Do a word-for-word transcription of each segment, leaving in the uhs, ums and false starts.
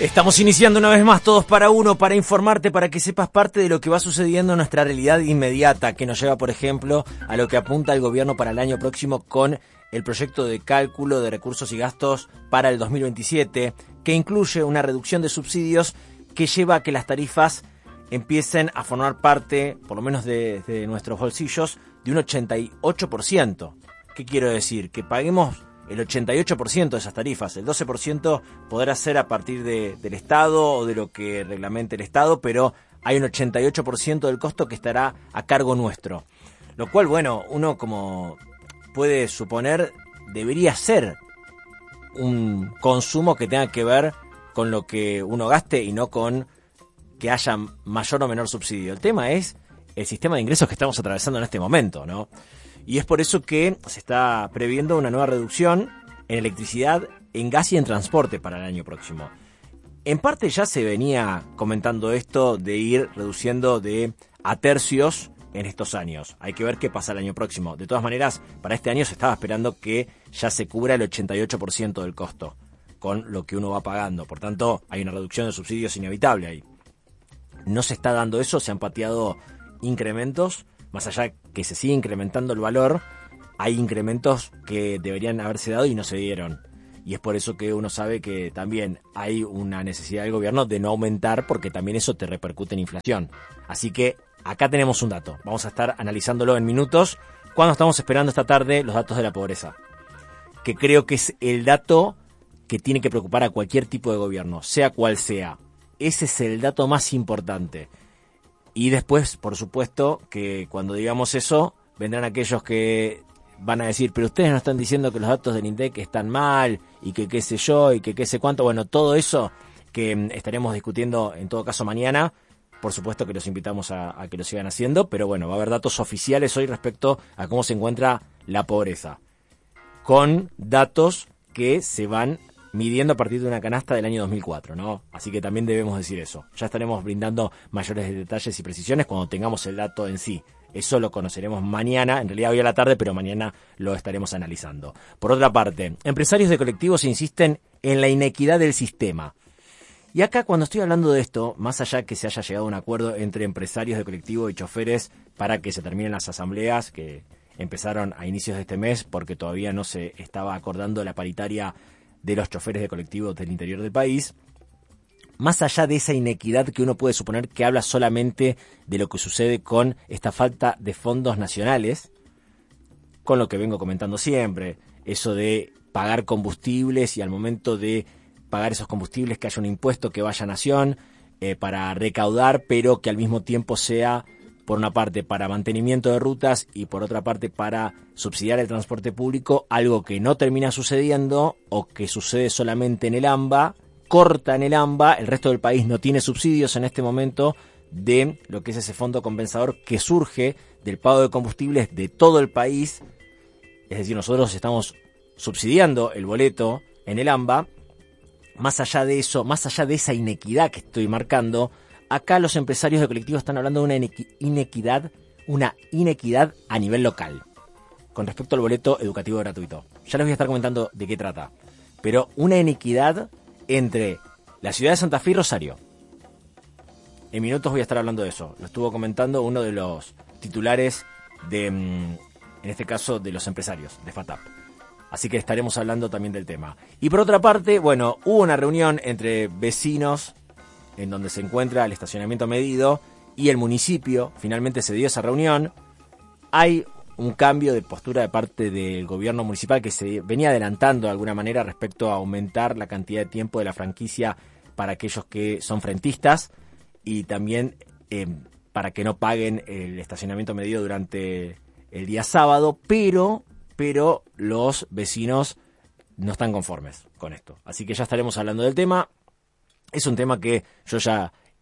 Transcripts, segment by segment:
Estamos iniciando una vez más Todos para Uno para informarte, para que sepas parte de lo que va sucediendo en nuestra realidad inmediata, que nos lleva, por ejemplo, a lo que apunta el gobierno para el año próximo con el proyecto de cálculo de recursos y gastos para el dos mil veintisiete, que incluye una reducción de subsidios que lleva a que las tarifas empiecen a formar parte, por lo menos de, de nuestros bolsillos, de un ochenta y ocho por ciento. ¿Qué quiero decir? Que paguemos el ochenta y ocho por ciento de esas tarifas. El doce por ciento podrá ser a partir de, del Estado o de lo que reglamente el Estado, pero hay un ochenta y ocho por ciento del costo que estará a cargo nuestro. Lo cual, bueno, uno como puede suponer, debería ser un consumo que tenga que ver con lo que uno gaste y no con que haya mayor o menor subsidio. El tema es el sistema de ingresos que estamos atravesando en este momento, ¿no? Y es por eso que se está previendo una nueva reducción en electricidad, en gas y en transporte para el año próximo. En parte ya se venía comentando esto de ir reduciendo de a tercios en estos años. Hay que ver qué pasa el año próximo. De todas maneras, para este año se estaba esperando que ya se cubra el ochenta y ocho por ciento del costo con lo que uno va pagando. Por tanto, hay una reducción de subsidios inevitable ahí. No se está dando eso, se han pateado incrementos. Más allá que se sigue incrementando el valor, hay incrementos que deberían haberse dado y no se dieron. Y es por eso que uno sabe que también hay una necesidad del gobierno de no aumentar, porque también eso te repercute en inflación. Así que acá tenemos un dato. Vamos a estar analizándolo en minutos cuando estamos esperando esta tarde los datos de la pobreza, que creo que es el dato que tiene que preocupar a cualquier tipo de gobierno, sea cual sea. Ese es el dato más importante. Y después, por supuesto, que cuando digamos eso, vendrán aquellos que van a decir, pero ustedes no están diciendo que los datos del INDEC están mal, y que qué sé yo, y que qué sé cuánto. Bueno, todo eso que estaremos discutiendo en todo caso mañana, por supuesto que los invitamos a, a que lo sigan haciendo, pero bueno, va a haber datos oficiales hoy respecto a cómo se encuentra la pobreza, con datos que se van midiendo a partir de una canasta del año dos mil cuatro, ¿no? Así que también debemos decir eso. Ya estaremos brindando mayores detalles y precisiones cuando tengamos el dato en sí. Eso lo conoceremos mañana, en realidad hoy a la tarde, pero mañana lo estaremos analizando. Por otra parte, empresarios de colectivos insisten en la inequidad del sistema. Y acá, cuando estoy hablando de esto, más allá que se haya llegado a un acuerdo entre empresarios de colectivo y choferes para que se terminen las asambleas que empezaron a inicios de este mes, porque todavía no se estaba acordando la paritaria de los choferes de colectivos del interior del país, más allá de esa inequidad que uno puede suponer que habla solamente de lo que sucede con esta falta de fondos nacionales, con lo que vengo comentando siempre, eso de pagar combustibles y al momento de pagar esos combustibles que haya un impuesto que vaya a nación eh, para recaudar, pero que al mismo tiempo sea, por una parte, para mantenimiento de rutas y por otra parte para subsidiar el transporte público, algo que no termina sucediendo o que sucede solamente en el AMBA, corta en el AMBA, el resto del país no tiene subsidios en este momento de lo que es ese fondo compensador que surge del pago de combustibles de todo el país. Es decir, nosotros estamos subsidiando el boleto en el AMBA. Más allá de eso, más allá de esa inequidad que estoy marcando, acá los empresarios de colectivo están hablando de una inequidad, una inequidad a nivel local, con respecto al boleto educativo gratuito. Ya les voy a estar comentando de qué trata. Pero una inequidad entre la ciudad de Santa Fe y Rosario. En minutos voy a estar hablando de eso. Lo estuvo comentando uno de los titulares de, en este caso, de los empresarios, de FATAP. Así que estaremos hablando también del tema. Y por otra parte, bueno, hubo una reunión entre vecinos en donde se encuentra el estacionamiento medido y el municipio. Finalmente se dio esa reunión. Hay un cambio de postura de parte del gobierno municipal que se venía adelantando de alguna manera respecto a aumentar la cantidad de tiempo de la franquicia para aquellos que son frentistas y también eh, para que no paguen el estacionamiento medido durante el día sábado, pero, pero los vecinos no están conformes con esto. Así que ya estaremos hablando del tema. Es un tema que yo ya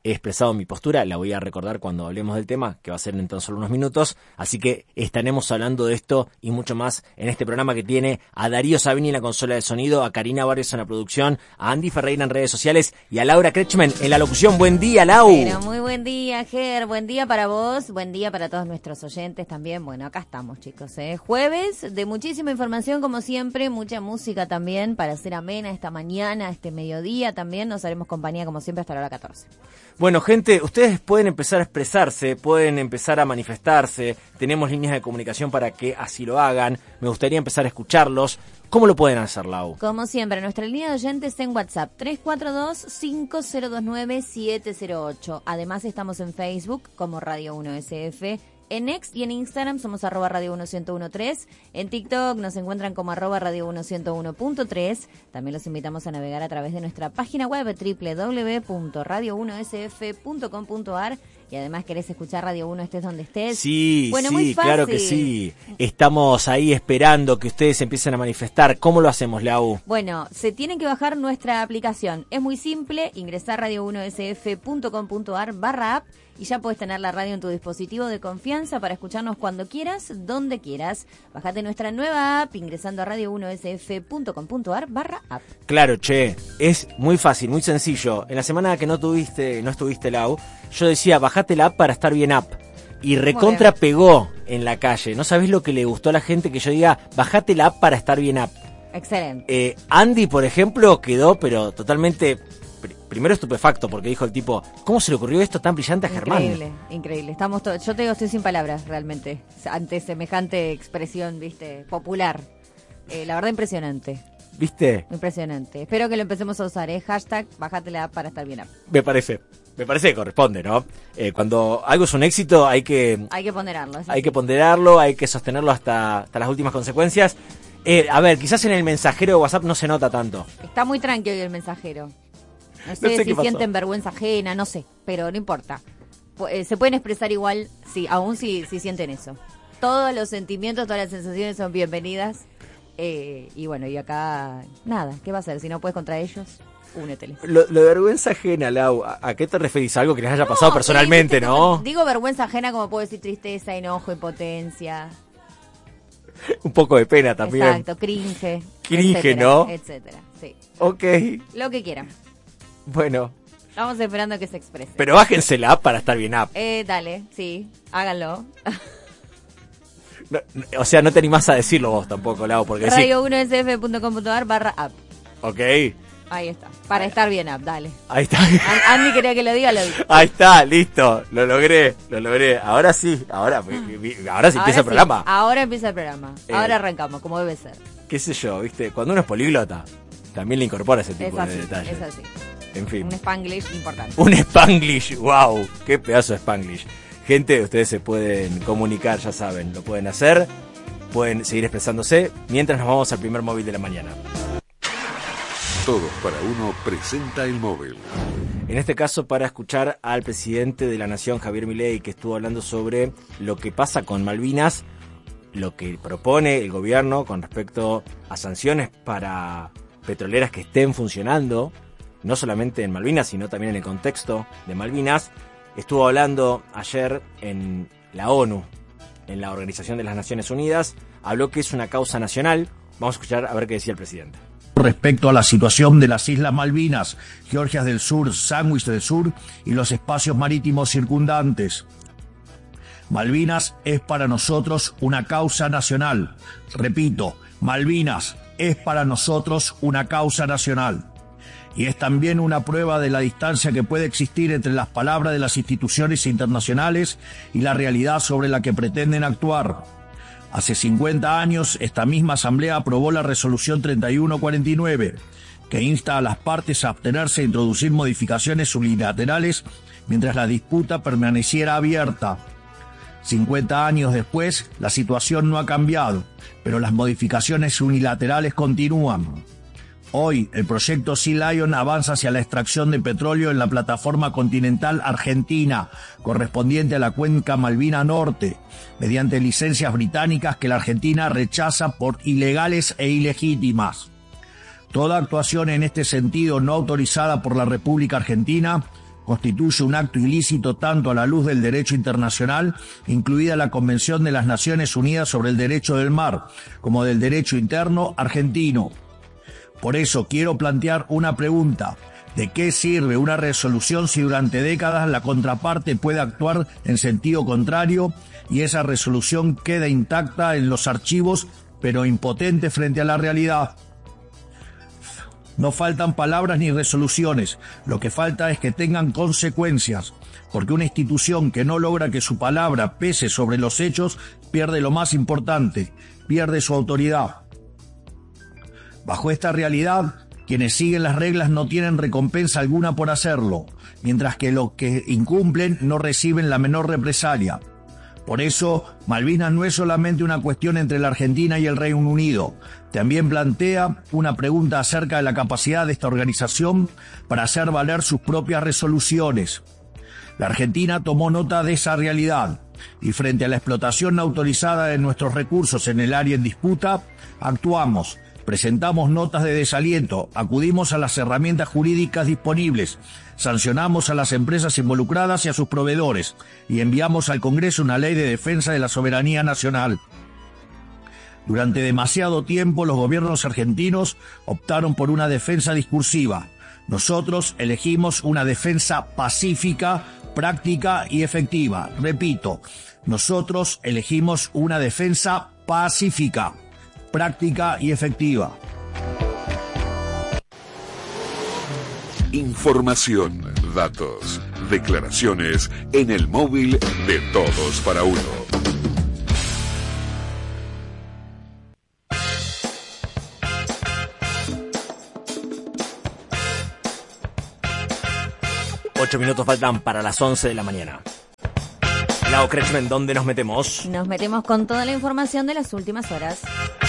he expresado mi postura, la voy a recordar cuando hablemos del tema, que va a ser en tan solo unos minutos, así que estaremos hablando de esto y mucho más en este programa que tiene a Darío Sabini en la consola de sonido, a Karina Barrios en la producción, a Andy Ferreira en redes sociales y a Laura Kretschmann en la locución. Buen día, Lau. Pero muy buen día, Ger, buen día para vos, buen día para todos nuestros oyentes también. Bueno, acá estamos, chicos, ¿eh? Jueves de muchísima información como siempre, mucha música también para hacer amena esta mañana, este mediodía también, nos haremos compañía como siempre hasta la hora catorce. Bueno, gente, ustedes pueden empezar a expresarse, pueden empezar a manifestarse, tenemos líneas de comunicación para que así lo hagan, me gustaría empezar a escucharlos. ¿Cómo lo pueden hacer, Lau? Como siempre, nuestra línea de oyentes en WhatsApp, tres cuatro dos, cinco cero dos nueve, siete cero ocho. Además estamos en Facebook como Radio uno S F, en X y en Instagram somos arroba Radio uno ciento uno punto tres. En TikTok nos encuentran como arroba Radio uno ciento uno punto tres. También los invitamos a navegar a través de nuestra página web doble u doble u doble u punto radio uno s f punto com punto a r. Y además querés escuchar Radio uno estés donde estés. Sí, bueno, sí, muy fácil. Claro que sí. Estamos ahí esperando que ustedes empiecen a manifestar. ¿Cómo lo hacemos, Lau? Bueno, se tienen que bajar nuestra aplicación. Es muy simple, ingresar radio uno s f punto com punto a r barra app y ya puedes tener la radio en tu dispositivo de confianza para escucharnos cuando quieras, donde quieras. Bájate nuestra nueva app ingresando a radio uno s f punto com punto a r barra app. Claro, che, es muy fácil, muy sencillo. En la semana que no tuviste, no estuviste, Lau, yo decía, bajate la app para estar bien app. Y recontra pegó en la calle. No sabés lo que le gustó a la gente que yo diga, bajate la app para estar bien app. Excelente. Eh, Andy, por ejemplo, quedó, pero totalmente... Primero estupefacto, porque dijo el tipo, ¿cómo se le ocurrió esto tan brillante a Germán? Increíble, increíble. Estamos to- Yo te digo, estoy sin palabras realmente ante semejante expresión, viste, popular. Eh, la verdad, impresionante. ¿Viste? Impresionante. Espero que lo empecemos a usar, ¿eh? Hashtag, bájate la app para estar bien app. Me parece, me parece que corresponde, ¿no? Eh, cuando algo es un éxito hay que... Hay que ponderarlo. Hay sí. que ponderarlo, hay que sostenerlo hasta, hasta las últimas consecuencias. Eh, a ver, quizás en el mensajero de WhatsApp no se nota tanto. Está muy tranquilo hoy el mensajero. No sé, No sé si qué pasó. sienten vergüenza ajena, no sé, pero no importa. Pu- eh, se pueden expresar igual, sí, aún si, si sienten eso. Todos los sentimientos, todas las sensaciones son bienvenidas. Eh, y bueno, y acá, nada, ¿qué va a hacer? Si no puedes contra ellos, úneteles. Lo, lo de vergüenza ajena, Lau, ¿a, a qué te referís? ¿Algo que les haya pasado No, personalmente, ¿viste? no? Digo vergüenza ajena como puedo decir tristeza, enojo, impotencia. Un poco de pena también. Exacto, cringe. Cringe, etcétera, ¿no? Etcétera, sí. Ok, Lo que quieran. bueno, Estamos esperando que se exprese. pero bájense la app para estar bien app. Eh, dale, sí, háganlo. No, no, o sea, no te animás a decirlo vos tampoco, Lau, porque sí. radio uno s f punto com punto a r barra app. Ok, Ahí está. Para estar bien app, dale. ahí está. An- Andy quería que lo diga, lo digo. Ahí está, listo, lo logré, lo logré. Ahora sí, ahora, ahora sí Ahora empieza el sí, programa. Ahora empieza el programa. Eh. Ahora arrancamos, como debe ser. Qué sé yo, viste, cuando uno es políglota, también le incorpora ese Es tipo así, de detalles. es así. En fin. Un Spanglish importante. Un Spanglish, wow, qué pedazo de Spanglish. Gente, ustedes se pueden comunicar, ya saben, lo pueden hacer, pueden seguir expresándose, mientras nos vamos al primer móvil de la mañana. Todos para uno presenta el móvil. En este caso para escuchar al presidente de la Nación, Javier Milei, que estuvo hablando sobre lo que pasa con Malvinas, lo que propone el gobierno con respecto a sanciones para petroleras que estén funcionando, no solamente en Malvinas, sino también en el contexto de Malvinas. Estuvo hablando ayer en la ONU, en la Organización de las Naciones Unidas, habló que es una causa nacional. Vamos a escuchar a ver qué decía el presidente. Respecto a la situación de las Islas Malvinas, Georgias del Sur, Sandwich del Sur y los espacios marítimos circundantes. Malvinas es para nosotros una causa nacional. Repito, Malvinas es para nosotros una causa nacional. Y es también una prueba de la distancia que puede existir entre las palabras de las instituciones internacionales y la realidad sobre la que pretenden actuar. Hace cincuenta años, esta misma Asamblea aprobó la Resolución treinta y uno cuarenta y nueve, que insta a las partes a abstenerse e introducir modificaciones unilaterales mientras la disputa permaneciera abierta. cincuenta años después, la situación no ha cambiado, pero las modificaciones unilaterales continúan. Hoy, el proyecto Sea Lion avanza hacia la extracción de petróleo en la plataforma continental argentina, correspondiente a la cuenca Malvina Norte, mediante licencias británicas que la Argentina rechaza por ilegales e ilegítimas. Toda actuación en este sentido no autorizada por la República Argentina constituye un acto ilícito tanto a la luz del derecho internacional, incluida la Convención de las Naciones Unidas sobre el Derecho del Mar, como del derecho interno argentino. Por eso quiero plantear una pregunta. ¿De qué sirve una resolución si durante décadas la contraparte puede actuar en sentido contrario y esa resolución queda intacta en los archivos, pero impotente frente a la realidad? No faltan palabras ni resoluciones, lo que falta es que tengan consecuencias, porque una institución que no logra que su palabra pese sobre los hechos pierde lo más importante, pierde su autoridad. Bajo esta realidad, quienes siguen las reglas no tienen recompensa alguna por hacerlo, mientras que los que incumplen no reciben la menor represalia. Por eso, Malvinas no es solamente una cuestión entre la Argentina y el Reino Unido, también plantea una pregunta acerca de la capacidad de esta organización para hacer valer sus propias resoluciones. La Argentina tomó nota de esa realidad y frente a la explotación no autorizada de nuestros recursos en el área en disputa, actuamos. Presentamos notas de desaliento, acudimos a las herramientas jurídicas disponibles, sancionamos a las empresas involucradas y a sus proveedores y enviamos al Congreso una ley de defensa de la soberanía nacional. Durante demasiado tiempo los gobiernos argentinos optaron por una defensa discursiva. Nosotros elegimos una defensa pacífica, práctica y efectiva. Repito, nosotros elegimos una defensa pacífica, práctica y efectiva. Información, datos, declaraciones en el móvil de Todos para Uno. Ocho minutos faltan para las once de la mañana. Lau Kretschmann, ¿dónde nos metemos? Nos metemos con toda la información de las últimas horas.